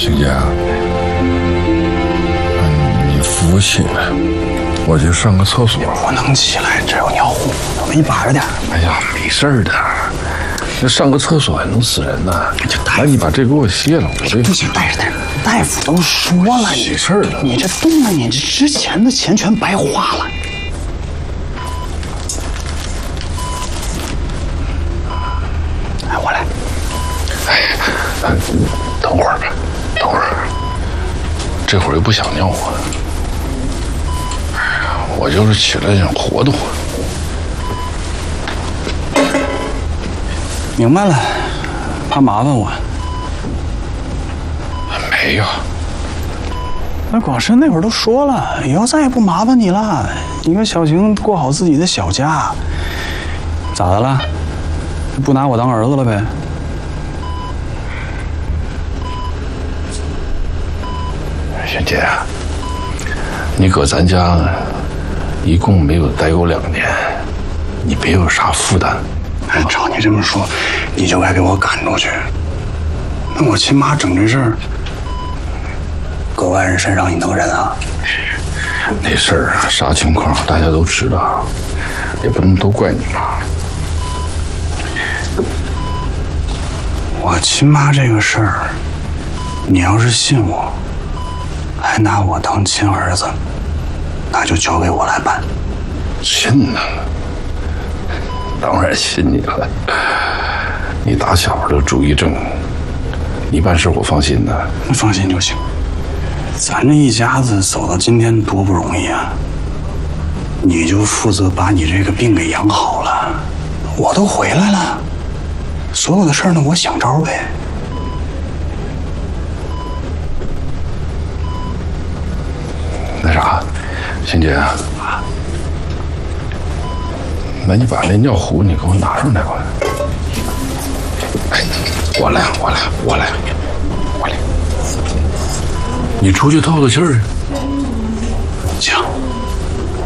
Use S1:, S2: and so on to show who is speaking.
S1: 邢姐啊，你扶我起来，我去上个厕所。
S2: 不能起来，这有尿壶，我给你把着点。
S1: 哎呀，没事儿的，这上个厕所还能死人呢？来，你把这给我卸了，我这
S2: 不行，带着点。大夫都说了，
S1: 没事儿的。
S2: 你这动了，你这之前的钱全白花了。哎，我来。
S1: 哎，等会儿吧，等会儿。这会儿又不想尿啊。哎呀，我就是起来想活动。
S2: 明白了，怕麻烦我。
S1: 没有。
S2: 那广深那会儿都说了，以后再也不麻烦你了，你跟小晴过好自己的小家。咋的了？不拿我当儿子了呗？
S1: 小姐，你搁咱家一共没有待够2年，你别有啥负担。
S2: 照你这么说，你就该给我赶出去。那我亲妈整这事儿，搁外人身上你能忍啊？
S1: 那事儿啊，啥情况大家都知道，也不能都怪你妈。
S2: 我亲妈这个事儿，你要是信我，还拿我当亲儿子，那就交给我来办。
S1: 信呢？当然信你了。你打小就主意正，你办事我放心的。
S2: 那放心就行。咱这一家子走到今天多不容易啊！你就负责把你这个病给养好了，我都回来了，所有的事儿呢，我想招呗。
S1: 那啥，欣姐啊，那你把那尿壶你给我拿上来吧。哎，我来。你出去透透气儿。